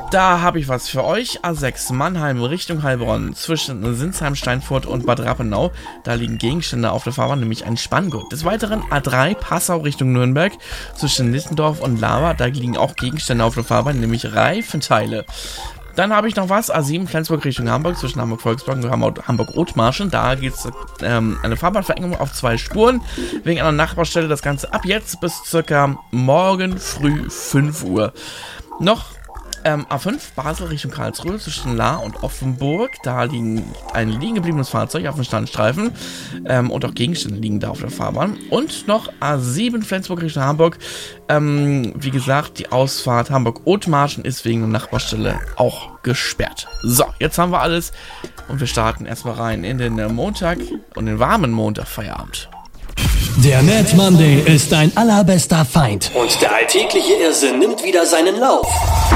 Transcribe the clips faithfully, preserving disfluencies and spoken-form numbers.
Da habe ich was für euch. A sechs Mannheim Richtung Heilbronn zwischen Sinsheim, Steinfurt und Bad Rappenau. Da liegen Gegenstände auf der Fahrbahn, nämlich ein Spanngurt. Des Weiteren A drei Passau Richtung Nürnberg zwischen Nittendorf und Lava. Da liegen auch Gegenstände auf der Fahrbahn, nämlich Reifenteile. Dann habe ich noch was, A sieben Flensburg Richtung Hamburg, zwischen Hamburg-Volkswagen und Hamburg-Othmarschen. Da geht es ähm, eine Fahrbahnverengung auf zwei Spuren, wegen einer Nachbarstelle. Das Ganze ab jetzt bis circa morgen früh fünf Uhr. Noch ähm, A fünf Basel Richtung Karlsruhe, zwischen Lahr und Offenburg. Da liegen ein liegen gebliebenes Fahrzeug auf dem Standstreifen ähm, und auch Gegenstände liegen da auf der Fahrbahn. Und noch A sieben Flensburg Richtung Hamburg. Ähm, wie gesagt, die Ausfahrt Hamburg-Othmarschen ist wegen der Nachbarstelle auch gesperrt. So, jetzt haben wir alles und wir starten erstmal rein in den äh, Montag und den warmen Montag-Feierabend. Der Mad Monday ist dein allerbester Feind. Und der alltägliche Irrsinn nimmt wieder seinen Lauf.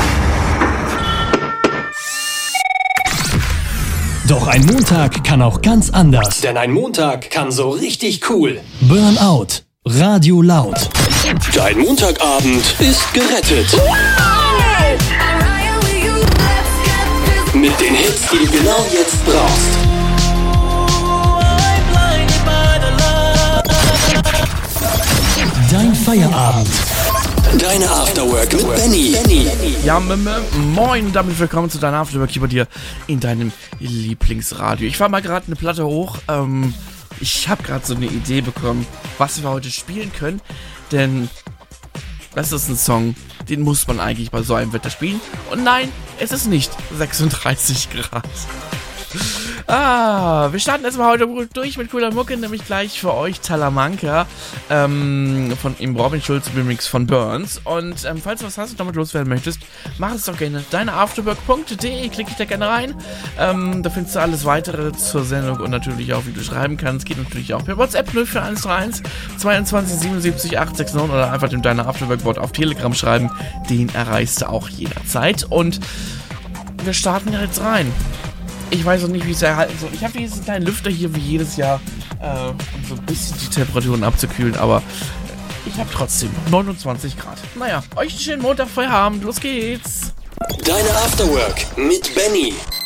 Doch ein Montag kann auch ganz anders. Denn ein Montag kann so richtig cool. Burnout. Radio laut. Dein Montagabend ist gerettet. Mit den Hits, die du genau jetzt brauchst. Dein Feierabend. Deine Afterwork mit Benny. Ja, m- m- moin und damit willkommen zu deiner Afterwork hier bei dir in deinem Lieblingsradio. Ich fahr mal gerade eine Platte hoch. Ähm, ich habe gerade so eine Idee bekommen, was wir heute spielen können. Denn das ist ein Song, den muss man eigentlich bei so einem Wetter spielen. Und nein, es ist nicht sechsunddreißig Grad. Ah, wir starten erstmal heute durch mit cooler Mucke, nämlich gleich für euch Talamanca ähm, von im Robin Schulz Remix von Burns. Und ähm, falls du was hast und damit loswerden möchtest, mach es doch gerne. deine afterwork punkt de, klick dich da gerne rein. Ähm, da findest du alles weitere zur Sendung und natürlich auch, wie du schreiben kannst. Geht natürlich auch per WhatsApp null vier eins drei eins zweiundzwanzig siebenundsiebzig achthundertneunundsiebzig oder einfach dem Deine Afterwork-Bot auf Telegram schreiben. Den erreichst du auch jederzeit. Und wir starten jetzt rein. Ich weiß noch nicht, wie es erhalten soll. Ich habe diesen kleinen Lüfter hier wie jedes Jahr, äh, um so ein bisschen die Temperaturen abzukühlen, aber ich habe trotzdem neunundzwanzig Grad. Naja, euch einen schönen Montag, Feierabend, los geht's! Deine Afterwork mit Benny.